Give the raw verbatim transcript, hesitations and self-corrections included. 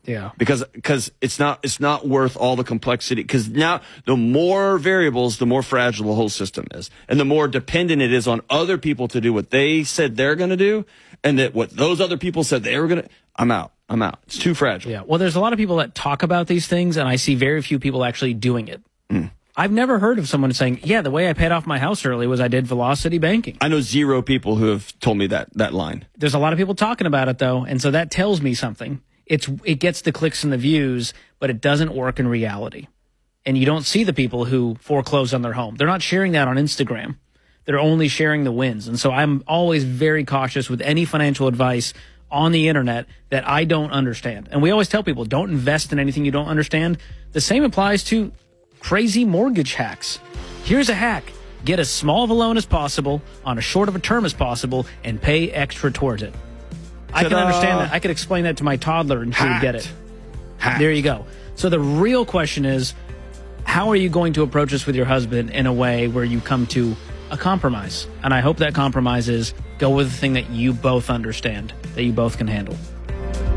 Yeah. Because because it's not it's not worth all the complexity. Because now the more variables, the more fragile the whole system is, and the more dependent it is on other people to do what they said they're going to do, and that what those other people said they were going to. I'm out. I'm out. It's too fragile. Yeah. Well, there's a lot of people that talk about these things, and I see very few people actually doing it. Mm. I've never heard of someone saying, yeah, the way I paid off my house early was I did velocity banking. I know zero people who have told me that that line. There's a lot of people talking about it, though, and so that tells me something. It's It gets the clicks and the views, but it doesn't work in reality. And you don't see the people who foreclose on their home. They're not sharing that on Instagram. They're only sharing the wins. And so I'm always very cautious with any financial advice on the internet that I don't understand. And we always tell people, don't invest in anything you don't understand. The same applies to crazy mortgage hacks. Here's a hack. Get as small of a loan as possible on as short of a term as possible and pay extra towards it. I can understand that. I could explain that to my toddler and she would get it. Hacked. There you go. So the real question is, how are you going to approach this with your husband in a way where you come to a compromise? And I hope that compromise is go with the thing that you both understand, that you both can handle.